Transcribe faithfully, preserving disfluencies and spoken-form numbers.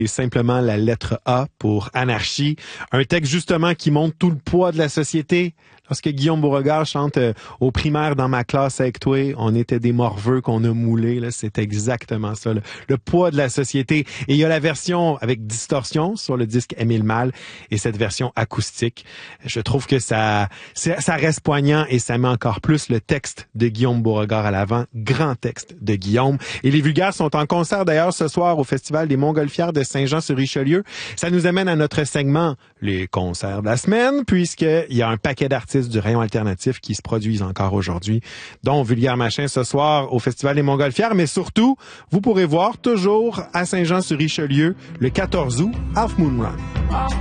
Et simplement la lettre A pour anarchie. Un texte justement qui montre tout le poids de la société. Lorsque Guillaume Beauregard chante euh, au primaire dans ma classe avec toi, on était des morveux qu'on a moulés. Là, c'est exactement ça. Là. Le poids de la société. Et il y a la version avec distorsion sur le disque Émile Mal et cette version acoustique. Je trouve que ça, ça reste poignant et ça met encore plus le texte de Guillaume Beauregard à l'avant. Grand texte de Guillaume. Et les Vulgaires sont en concert d'ailleurs ce soir au Festival des Montgolfières de Saint-Jean-sur-Richelieu. Ça nous amène à notre segment, les concerts de la semaine, puisqu'il y a un paquet d'artistes du rayon alternatif qui se produisent encore aujourd'hui, dont Vulgaire Machin ce soir au Festival des Montgolfières, mais surtout, vous pourrez voir toujours à Saint-Jean-sur-Richelieu le quatorze août, Half Moon Run.